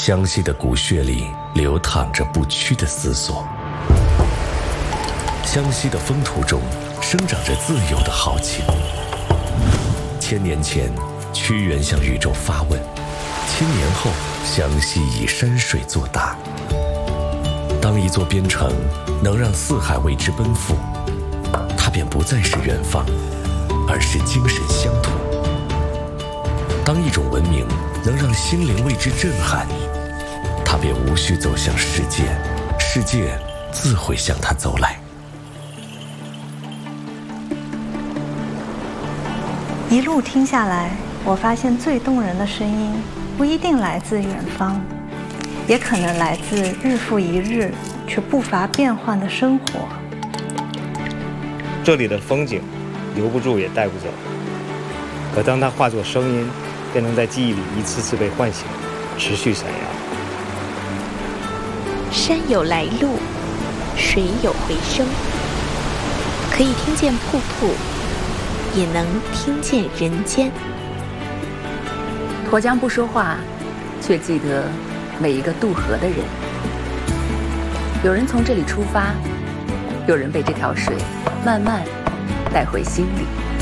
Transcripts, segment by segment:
湘西的骨血里流淌着不屈的思索，湘西的风土中生长着自由的豪情。1000年前，屈原向宇宙发问；1000年后，湘西以山水作答。当一座边城能让四海为之奔赴，它便不再是远方，而是精神乡土。当一种文明能让心灵为之震撼，它便无需走向世界，世界自会向它走来。 一路听下来，我发现最动人的声音不一定来自远方，也可能来自日复一日却不乏变幻的生活。 这里的风景留不住也带不走，可当它化作声音，便能在记忆里一次次被唤醒，持续闪耀。 山有来路，水有回声，可以听见瀑布，也能听见人间。 沱江不说话，却记得每一个渡河的人。有人从这里出发，有人被这条水慢慢带回心里。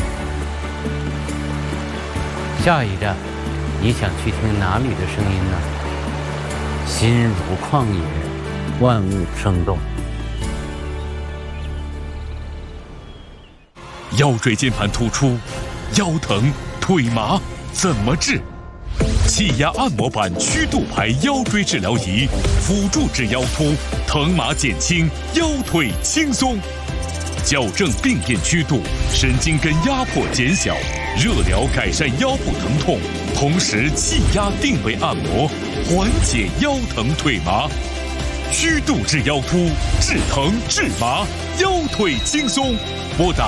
下一站，你想去听哪里的声音呢？心如旷野，万物生动。 腰椎间盘突出，腰疼腿麻怎么治？气压按摩板曲度排腰椎治疗仪，辅助治腰突，疼麻减轻，腰腿轻松。矫正病变曲度，神经根压迫减小，热疗改善腰部疼痛，同时气压定位按摩，缓解腰疼腿麻。曲度治腰突，治疼治麻，腰腿轻松。拨打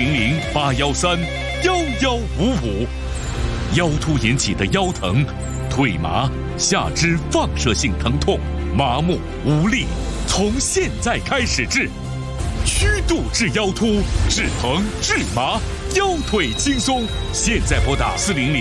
400-813-1155。腰突引起的腰疼、腿麻、下肢放射性疼痛、麻木无力，从现在开始治。曲度治腰突，治疼治麻，腰腿轻松。现在拨打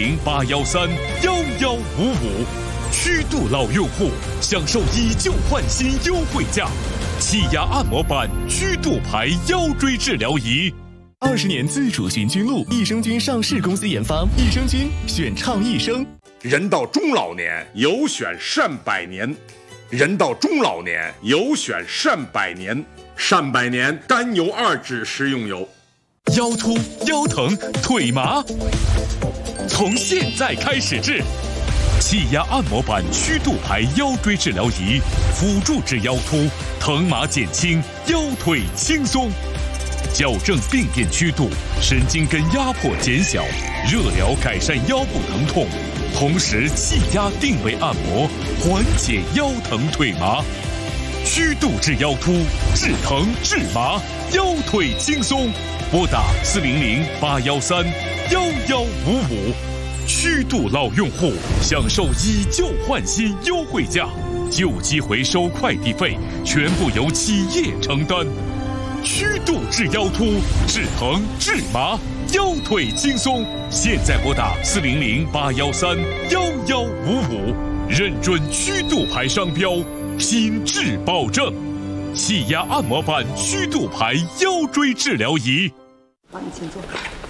400-813-1155。曲度老用户享受以旧换新优惠价，气压按摩板曲度排腰椎治疗仪。 20年自主循菌露，益生菌上市公司研发，益生菌选倡益生。 人到中老年有选善百年，人到中老年有选善百年，善百年甘油2酯食用油。 腰突、腰疼、腿麻，从现在开始治。气压按摩板曲度排腰椎治疗仪，辅助治腰突，疼麻减轻，腰腿轻松。矫正病变曲度，神经根压迫减小，热疗改善腰部疼痛，同时气压定位按摩，缓解腰疼腿麻。曲度治腰突，治疼治麻，腰腿轻松。拨打400-813-1155。曲度老用户享受以旧换新优惠价，旧机回收快递费全部由企业承担。曲度治腰突，治疼治麻，腰腿轻松。现在拨打400-813-1155，认准曲度牌商标，品质保证。气压按摩板曲度牌腰椎治疗仪。 帮你请坐。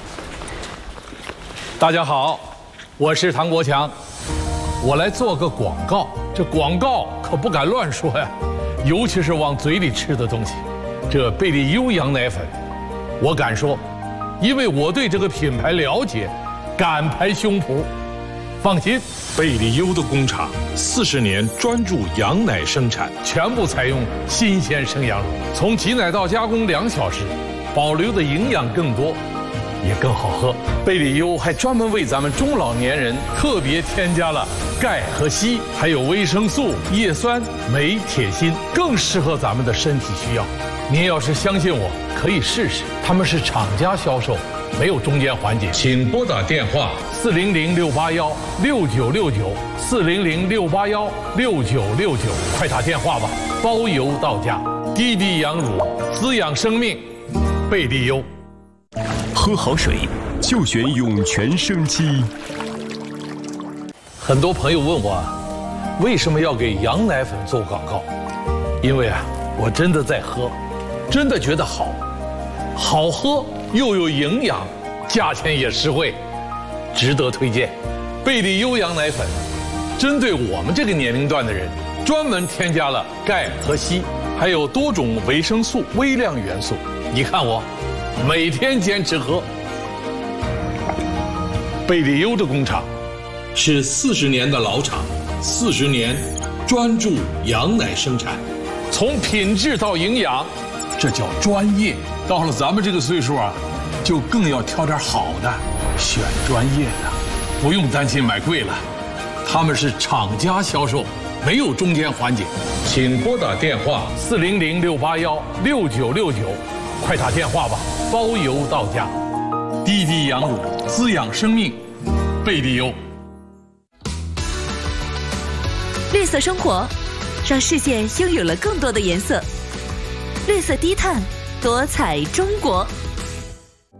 大家好，我是唐国强，我来做个广告。这广告可不敢乱说呀，尤其是往嘴里吃的东西。这贝利优羊奶粉，我敢说，因为我对这个品牌了解，敢拍胸脯。放心， 贝利优的工厂40年专注羊奶生产， 全部采用新鲜生羊乳，从挤奶到加工2小时，保留的营养更多，也更好喝。贝利优还专门为咱们中老年人特别添加了钙和硒，还有维生素、叶酸、镁、铁、锌，更适合咱们的身体需要。您要是相信我，可以试试。他们是厂家销售，没有中间环节。 请拨打电话 400-681-6969，400-681-6969，快打电话吧，包邮到家。滴滴羊乳，滋养生命，贝利优。 喝好水就选涌泉生机。 很多朋友问我， 为什么要给羊奶粉做广告？因为啊，我真的在喝，真的觉得好喝又有营养，价钱也实惠，值得推荐。贝利优羊奶粉针对我们这个年龄段的人，专门添加了钙和硒，还有多种维生素、微量元素。你看我每天坚持喝。贝利优的工厂是40年的老厂，40年专注羊奶生产，从品质到营养，这叫专业。到了咱们这个岁数啊，就更要挑点好的，选专业的，不用担心买贵了。他们是厂家销售，没有中间环节。请拨打电话400-681-6969，快打电话吧，包邮到家。滴滴羊乳滋养生命，贝利优。 绿色生活，让世界拥有了更多的颜色。绿色低碳，多彩中国。